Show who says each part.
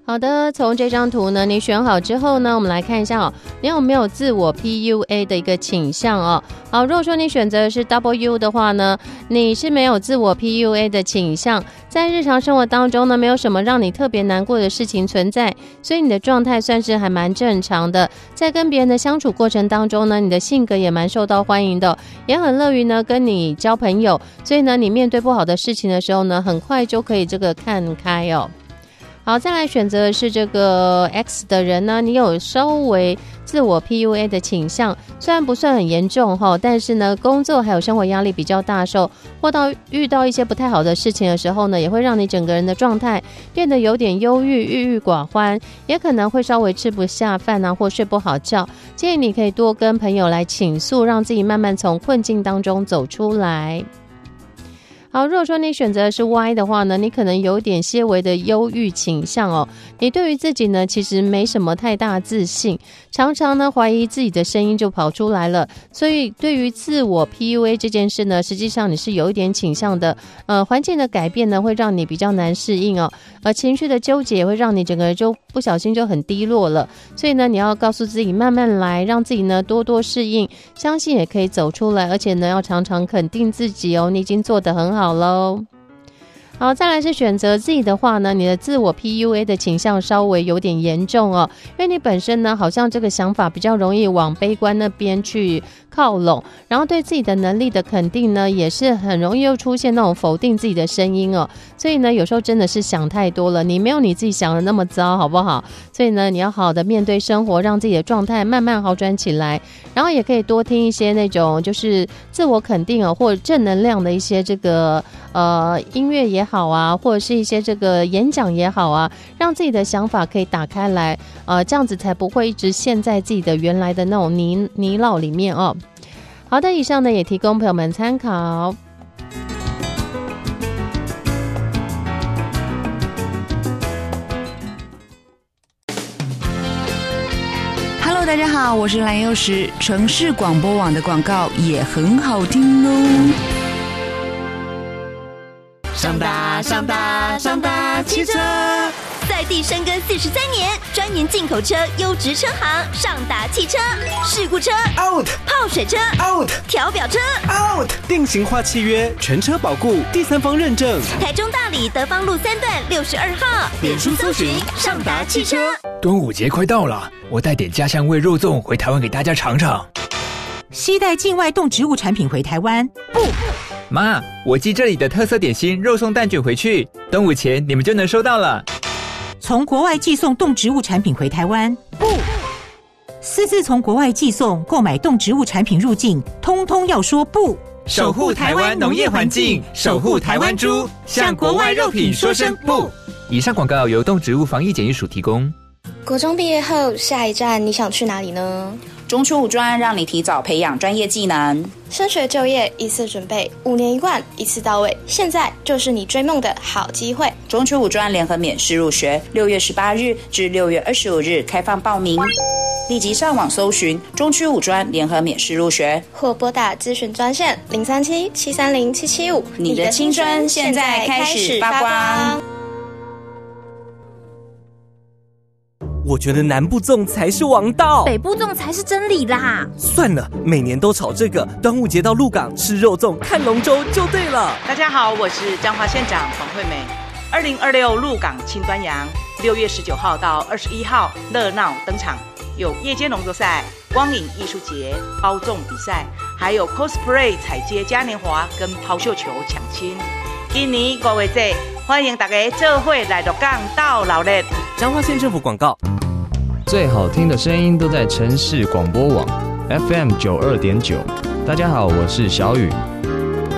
Speaker 1: 好的，从这张图呢，你选好之后呢，我们来看一下哦，你有没有自我 PUA 的一个倾向哦？好，如果说你选择的是 W 的话呢，你是没有自我 PUA 的倾向，在日常生活当中呢，没有什么让你特别难过的事情存在，所以你的状态算是还蛮正常的。在跟别人的相处过程当中呢，你的性格也蛮受到欢迎的，也很乐于呢跟你交朋友，所以呢，你面对不好的事情的时候呢，很快就可以这个看开哦。好，再来选择的是这个 X 的人呢，你有稍微自我 PUA 的倾向，虽然不算很严重但是呢，工作还有生活压力比较大受，或遇到一些不太好的事情的时候呢，也会让你整个人的状态变得有点忧郁、郁郁寡欢，也可能会稍微吃不下饭啊，或睡不好觉。建议你可以多跟朋友来倾诉，让自己慢慢从困境当中走出来。好，如果说你选择的是 Y 的话呢，你可能有点些微的忧郁倾向哦。你对于自己呢，其实没什么太大自信，常常呢怀疑自己的声音就跑出来了。所以对于自我 PUA 这件事呢，实际上你是有一点倾向的。环境的改变呢，会让你比较难适应哦。情绪的纠结也会让你整个人就不小心就很低落了。所以呢，你要告诉自己慢慢来，让自己呢多多适应，相信也可以走出来。而且呢，要常常肯定自己哦，你已经做得很好咯。好，再来是选择自己的话呢，你的自我 PUA 的倾向稍微有点严重哦，因为你本身呢好像这个想法比较容易往悲观那边去靠拢，然后对自己的能力的肯定呢也是很容易又出现那种否定自己的声音哦，所以呢有时候真的是想太多了，你没有你自己想的那么糟，好不好？所以呢你要好好的面对生活，让自己的状态慢慢好转起来，然后也可以多听一些那种就是自我肯定哦，或者正能量的一些这个音乐也好啊，或者是一些这个演讲也好啊，让自己的想法可以打开来，这样子才不会一直陷在自己的原来的那种泥淖里面哦。好的，以上呢也提供朋友们参考。
Speaker 2: Hello， 大家好，我是蓝幼时，城市广播网的广告也很好听哦。
Speaker 3: 上大上大上大汽车，
Speaker 4: 在地深耕43年，专研进口车优质车行，上达汽车。事故车
Speaker 3: out，
Speaker 4: 泡水车
Speaker 3: out，
Speaker 4: 调表车
Speaker 3: out， 定型化契约，全车保固，第三方认证。
Speaker 4: 台中大里德芳路3段62号，
Speaker 3: 脸书搜寻上达汽车。
Speaker 5: 端午节快到了，我带点家乡味肉粽回台湾给大家尝尝。
Speaker 6: 携带境外动植物产品回台湾，不。
Speaker 5: 妈，我寄这里的特色点心肉松蛋卷回去，端午前你们就能收到了。
Speaker 6: 从国外寄送动植物产品回台湾，不。私自从国外寄送、购买动植物产品入境，通通要说不。
Speaker 5: 守护台湾农业环境，守护台湾猪，向国外肉品说声不。以上广告由动植物防疫检疫署提供。
Speaker 7: 国中毕业后，下一站你想去哪里呢？
Speaker 8: 中初五专让你提早培养专业技能，
Speaker 7: 升学就业一次准备，5年1贯，一次到位，现在就是你追梦的好机会。
Speaker 8: 中初五专联合免试入学，6月18日至6月25日开放报名，立即上网搜寻中区五专联合免试入学，
Speaker 7: 或拨打咨询专线037-730-775。
Speaker 8: 你的青春现在开始发光。
Speaker 9: 我觉得南部粽才是王道，
Speaker 4: 北部粽才是真理啦。
Speaker 9: 算了，每年都炒这个，端午节到鹿港吃肉粽看龙舟就对了。
Speaker 10: 大家好，我是彰化县长黄惠美。2026鹿港庆端阳，6月19号到21号热闹登场，有夜间农作赛、光影艺术节、包粽比赛，还有 cosplay 彩街嘉年华跟抛绣球抢亲。今年5月节，欢迎大家做伙来鹿港斗热闹。
Speaker 9: 彰化县政府广告。
Speaker 11: 最好听的声音都在城市广播网 FM 92.9。大家好，我是小雨，